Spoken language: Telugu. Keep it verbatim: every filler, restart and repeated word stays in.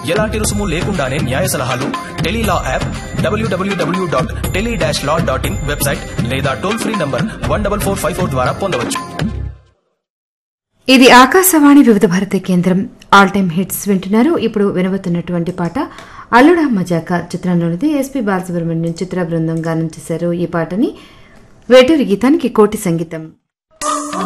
ఎలాంటి రుసుము లేకుండానే న్యాయ సలహాలు Tele-Law app, WWW dot tele dash law dot in website లేదా toll free number one double four five four ద్వారా పొందవచ్చు. ఇది ఆకాశవాణి వివిధ భారతి కేంద్రం. ఆల్ టైమ్ హిట్స్ వింటున్నారు. ఇప్పుడు వినబోతున్నటువంటి పాట అల్లుడా మజాకా చిత్రంలోనిది. ఎస్పీ బాలసుబ్రహ్మణ్యం చిత్ర బృందం గానం చేశారు ఈ పాటని. వేటూరి గీతానికి కోటి సంగీతం.